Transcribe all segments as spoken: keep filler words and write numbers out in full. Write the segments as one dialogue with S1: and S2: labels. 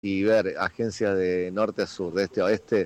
S1: y ver agencias de norte a sur, de este a oeste,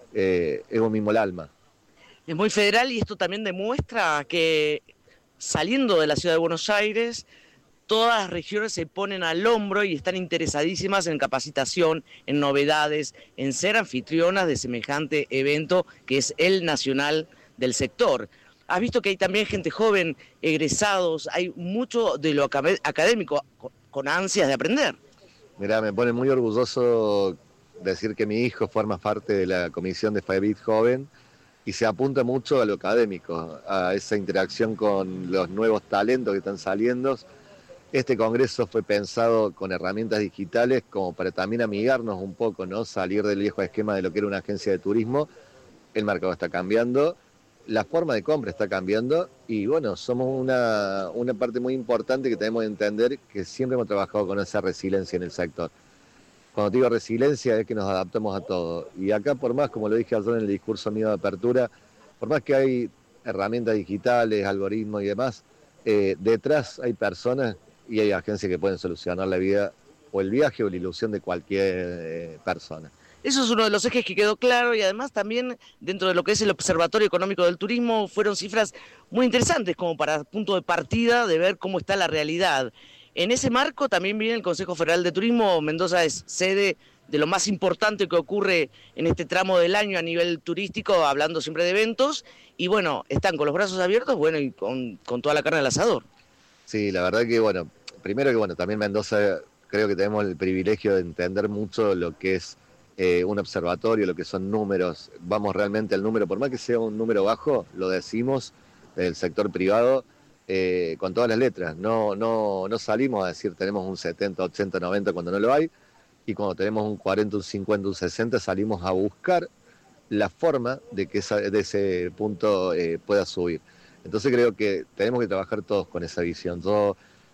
S1: eh, es un mismo el alma.
S2: Es muy federal y esto también demuestra que saliendo de la ciudad de Buenos Aires, todas las regiones se ponen al hombro y están interesadísimas en capacitación, en novedades, en ser anfitrionas de semejante evento que es el nacional del sector. Has visto que hay también gente joven, egresados, hay mucho de lo académico con ansias de aprender.
S1: Mirá, me pone muy orgulloso decir que mi hijo forma parte de la comisión de FAEBIT Joven y se apunta mucho a lo académico, a esa interacción con los nuevos talentos que están saliendo. Este congreso fue pensado con herramientas digitales como para también amigarnos un poco, ¿no? Salir del viejo esquema de lo que era una agencia de turismo. El mercado está cambiando, la forma de compra está cambiando y bueno, somos una, una parte muy importante que tenemos que entender que siempre hemos trabajado con esa resiliencia en el sector. Cuando digo resiliencia es que nos adaptamos a todo. Y acá por más, como lo dije ayer en el discurso mío de apertura, por más que hay herramientas digitales, algoritmos y demás, eh, detrás hay personas y hay agencias que pueden solucionar la vida o el viaje o la ilusión de cualquier eh, persona.
S2: Eso es uno de los ejes que quedó claro y además también dentro de lo que es el Observatorio Económico del Turismo fueron cifras muy interesantes como para punto de partida de ver cómo está la realidad. En ese marco también viene el Consejo Federal de Turismo. Mendoza es sede de lo más importante que ocurre en este tramo del año a nivel turístico, hablando siempre de eventos, y bueno, están con los brazos abiertos, bueno, y con, con toda la carne al asador.
S1: Sí, la verdad que bueno, primero que bueno, también Mendoza creo que tenemos el privilegio de entender mucho lo que es eh, un observatorio, lo que son números. Vamos realmente al número, por más que sea un número bajo, lo decimos del sector privado eh, con todas las letras. No, no, no salimos a decir tenemos un setenta, ochenta, noventa cuando no lo hay, y cuando tenemos un cuarenta, un cincuenta, un sesenta, salimos a buscar la forma de que esa, de ese punto eh, pueda subir. Entonces creo que tenemos que trabajar todos con esa visión. Yo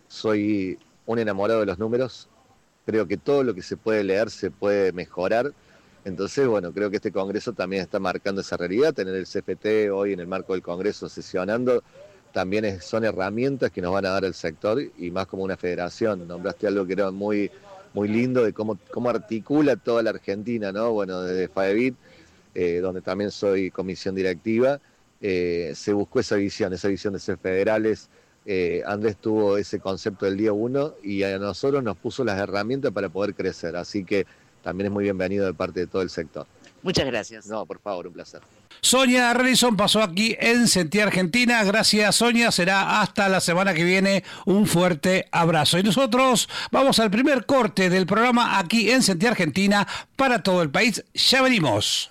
S1: soy un enamorado de los números, creo que todo lo que se puede leer se puede mejorar. Entonces, bueno, creo que este Congreso también está marcando esa realidad. Tener el C F T hoy en el marco del Congreso sesionando también es, son herramientas que nos van a dar el sector y más como una federación. Nombraste algo que era muy, muy lindo de cómo, cómo articula toda la Argentina, ¿no? Bueno, desde FAEBIT, eh, donde también soy comisión directiva, eh, se buscó esa visión, esa visión de ser federales. Eh, Andrés tuvo ese concepto del día uno y a nosotros nos puso las herramientas para poder crecer, así que también es muy bienvenido de parte de todo el sector.
S2: Muchas gracias.
S1: No, por favor, un placer.
S3: Sonia Relison pasó aquí en Sentí Argentina. Gracias, Sonia. Será hasta la semana que viene. Un fuerte abrazo. Y nosotros vamos al primer corte del programa aquí en Sentí Argentina para todo el país. Ya venimos.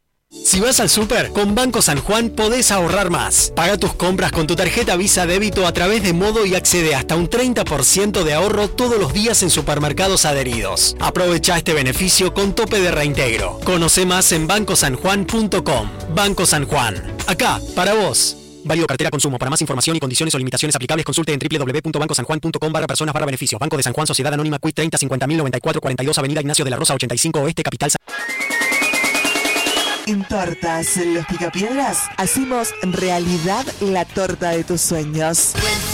S4: Si vas al súper, con Banco San Juan podés ahorrar más. Paga tus compras con tu tarjeta Visa Débito a través de Modo y accede hasta un treinta por ciento de ahorro todos los días en supermercados adheridos. Aprovecha este beneficio con tope de reintegro. Conoce más en banco san juan punto com. Banco San Juan. Acá, para vos. Válido cartera consumo. Para más información y condiciones o limitaciones aplicables, consulte en doble u doble u doble u punto banco san juan punto com barra personas barra beneficios. Banco de San Juan, Sociedad Anónima, Q I treinta cincuenta mil noventa y cuatro cuarenta y dos, Avenida Ignacio de la Rosa ochenta y cinco Oeste, Capital.
S5: En Tortas Los Picapiedras hacemos realidad la torta de tus sueños.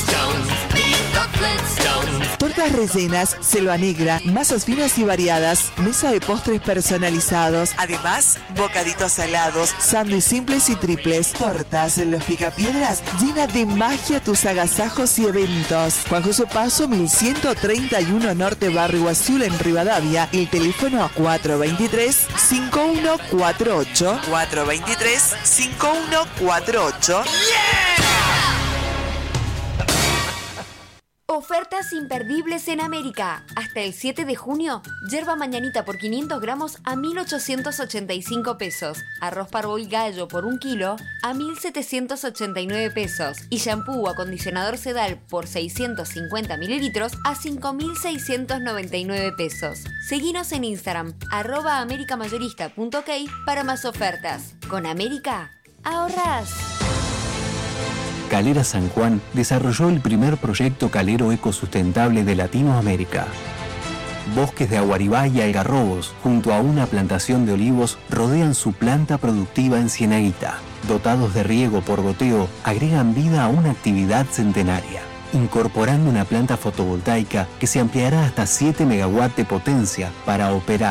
S5: Tortas rellenas, selva negra, masas finas y variadas, mesa de postres personalizados, además bocaditos salados, sándwiches simples y triples. Tortas Los Picapiedras llena de magia tus agasajos y eventos. Juan José Paso mil ciento treinta y uno Norte, Barrio Azul en Rivadavia. El teléfono cuatro dos tres, cinco uno cuatro ocho. cuatro dos tres, cinco uno cuatro ocho.
S6: Ofertas imperdibles en América. Hasta el siete de junio, yerba mañanita por quinientos gramos a mil ochocientos ochenta y cinco pesos. Arroz parboil gallo por un kilo a mil setecientos ochenta y nueve pesos. Y shampoo o acondicionador Sedal por seiscientos cincuenta mililitros a cinco mil seiscientos noventa y nueve pesos. Seguinos en Instagram, arroba americamayorista punto ok para más ofertas. Con América, ahorrás.
S7: Calera San Juan desarrolló el primer proyecto calero ecosustentable de Latinoamérica. Bosques de aguaribá y algarrobos, junto a una plantación de olivos, rodean su planta productiva en Cienaguita. Dotados de riego por goteo, agregan vida a una actividad centenaria. incorporando una planta fotovoltaica que se ampliará hasta siete megawatts de potencia para operar